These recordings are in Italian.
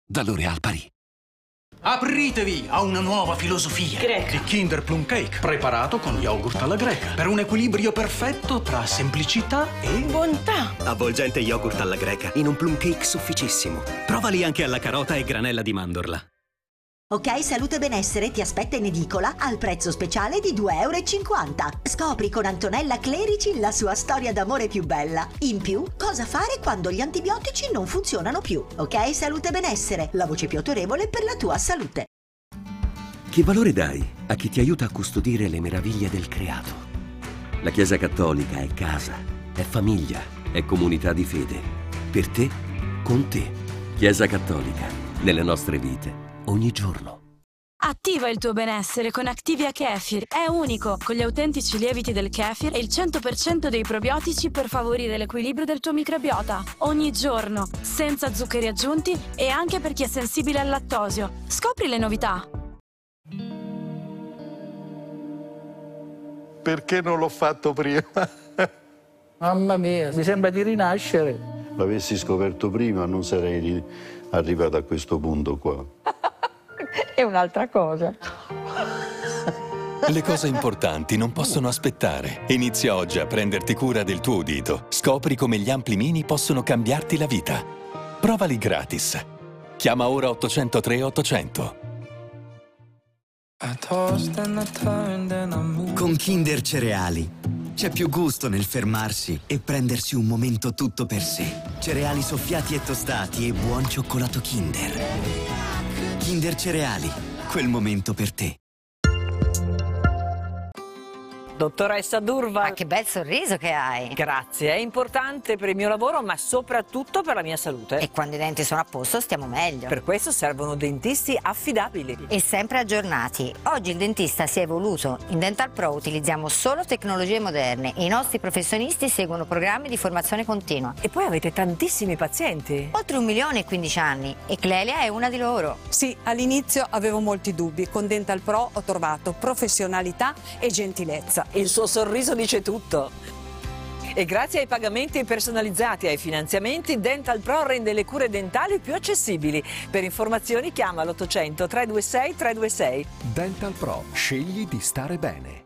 da L'Oréal Paris. Apritevi a una nuova filosofia greca di Kinder Plum Cake, preparato con yogurt alla greca, per un equilibrio perfetto tra semplicità e bontà. Avvolgente yogurt alla greca, in un plum cake sufficissimo. Provali anche alla carota e granella di mandorla. Ok Salute Benessere ti aspetta in edicola al prezzo speciale di 2,50 €. Scopri con Antonella Clerici la sua storia d'amore più bella. In più, cosa fare quando gli antibiotici non funzionano più. Ok Salute Benessere, la voce più autorevole per la tua salute. Che valore dai a chi ti aiuta a custodire le meraviglie del creato? La Chiesa Cattolica è casa, è famiglia, è comunità di fede. Per te, con te. Chiesa Cattolica, nelle nostre vite. Ogni giorno. Attiva il tuo benessere con Activia Kefir. È unico, con gli autentici lieviti del kefir e il 100% dei probiotici per favorire l'equilibrio del tuo microbiota. Ogni giorno, senza zuccheri aggiunti e anche per chi è sensibile al lattosio. Scopri le novità. Perché non l'ho fatto prima? Mamma mia, mi sembra di rinascere. L'avessi scoperto prima non sarei arrivato a questo punto qua. È un'altra cosa. Le cose importanti non possono aspettare. Inizia oggi a prenderti cura del tuo udito. Scopri come gli ampli mini possono cambiarti la vita. Provali gratis. Chiama ora 803 800. Con Kinder Cereali c'è più gusto nel fermarsi e prendersi un momento tutto per sé. Cereali soffiati e tostati e buon cioccolato Kinder. Kinder Cereali, quel momento per te. Dottoressa Durva. Ma che bel sorriso che hai. Grazie, è importante per il mio lavoro, ma soprattutto per la mia salute. E quando i denti sono a posto stiamo meglio. Per questo servono dentisti affidabili. E sempre aggiornati. Oggi il dentista si è evoluto. In Dental Pro utilizziamo solo tecnologie moderne e i nostri professionisti seguono programmi di formazione continua. E poi avete tantissimi pazienti. Oltre 1 milione e 15 anni. E Clelia è una di loro. Sì, all'inizio avevo molti dubbi. Con Dental Pro ho trovato professionalità e gentilezza. Il suo sorriso dice tutto. E grazie ai pagamenti personalizzati e ai finanziamenti, Dental Pro rende le cure dentali più accessibili. Per informazioni chiama l'800 326 326. Dental Pro, scegli di stare bene.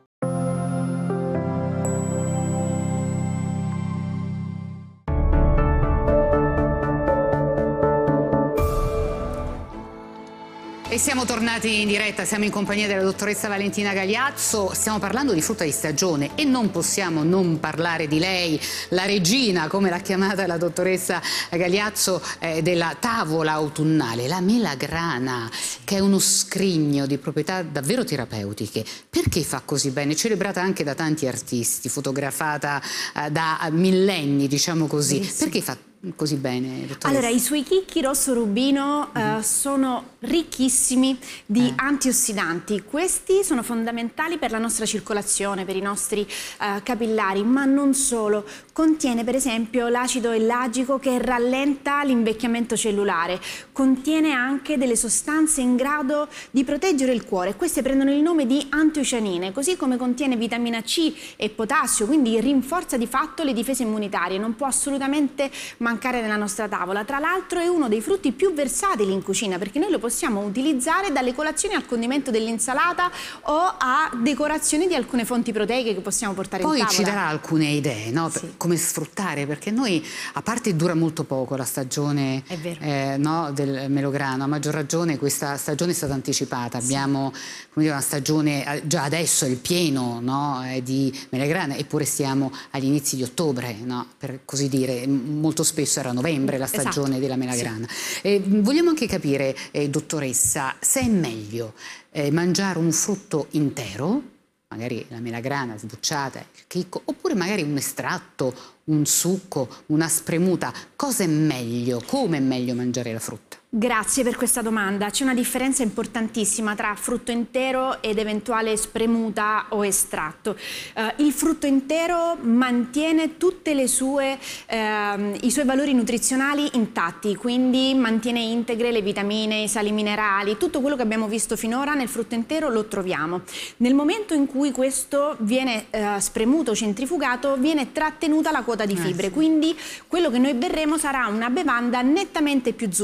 E siamo tornati in diretta, siamo in compagnia della dottoressa Valentina Gagliazzo, stiamo parlando di frutta di stagione e non possiamo non parlare di lei, la regina, come l'ha chiamata la dottoressa Gagliazzo, della tavola autunnale, la melagrana, che è uno scrigno di proprietà davvero terapeutiche. Perché fa così bene? Celebrata anche da tanti artisti, fotografata da millenni, diciamo così. Benissimo. Perché fa così bene, dottoressa? Allora, i suoi chicchi rosso rubino sono ricchissimi di antiossidanti. Questi sono fondamentali per la nostra circolazione, per i nostri capillari, ma non solo. Contiene per esempio l'acido ellagico che rallenta l'invecchiamento cellulare. Contiene anche delle sostanze in grado di proteggere il cuore. Queste prendono il nome di antocianine, così come contiene vitamina C e potassio, quindi rinforza di fatto le difese immunitarie. Non può assolutamente mancare nella nostra tavola. Tra l'altro è uno dei frutti più versatili in cucina, perché noi lo possiamo utilizzare dalle colazioni al condimento dell'insalata o a decorazione di alcune fonti proteiche che possiamo portare in tavola. Poi ci darà alcune idee, no? Sì. Come sfruttare, perché noi, a parte dura molto poco la stagione no, del melograno, a maggior ragione questa stagione è stata anticipata. Sì. Abbiamo come dire, una stagione, già adesso è il pieno, no, di melagrana, eppure siamo agli inizi di ottobre, no? Per così dire, molto spesso era novembre la stagione della melagrana. Sì. Vogliamo anche capire, dottoressa, se è meglio mangiare un frutto intero, magari la melagrana sbucciata, il chicco, oppure magari un estratto, un succo, una spremuta. Cosa è meglio? Come è meglio mangiare la frutta? Grazie per questa domanda. C'è una differenza importantissima tra frutto intero ed eventuale spremuta o estratto. Il frutto intero mantiene tutte le sue, i suoi valori nutrizionali intatti, quindi mantiene integre le vitamine, i sali minerali, tutto quello che abbiamo visto finora nel frutto intero lo troviamo. Nel momento in cui questo viene spremuto o centrifugato, viene trattenuta la quota di fibre, quindi quello che noi berremo sarà una bevanda nettamente più zuccherata.